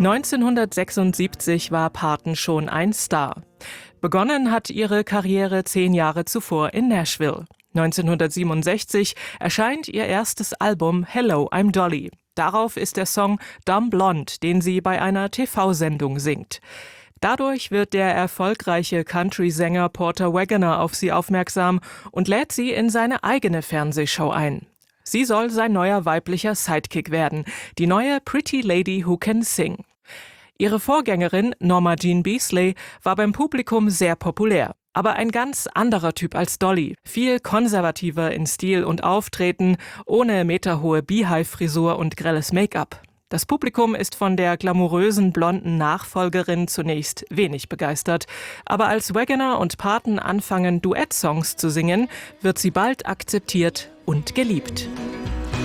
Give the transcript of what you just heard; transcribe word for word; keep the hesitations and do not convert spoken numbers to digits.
neunzehnhundertsechsundsiebzig war Parton schon ein Star. Begonnen hat ihre Karriere zehn Jahre zuvor in Nashville. neunzehnhundertsiebenundsechzig erscheint ihr erstes Album Hello, I'm Dolly. Darauf ist der Song Dumb Blonde, den sie bei einer T V-Sendung singt. Dadurch wird der erfolgreiche Country-Sänger Porter Wagoner auf sie aufmerksam und lädt sie in seine eigene Fernsehshow ein. Sie soll sein neuer weiblicher Sidekick werden, die neue Pretty Lady Who Can Sing. Ihre Vorgängerin Norma Jean Beasley war beim Publikum sehr populär. Aber ein ganz anderer Typ als Dolly. Viel konservativer in Stil und Auftreten, ohne meterhohe Beehive-Frisur und grelles Make-up. Das Publikum ist von der glamourösen blonden Nachfolgerin zunächst wenig begeistert. Aber als Wagoner und Parton anfangen, Duettsongs zu singen, wird sie bald akzeptiert und geliebt.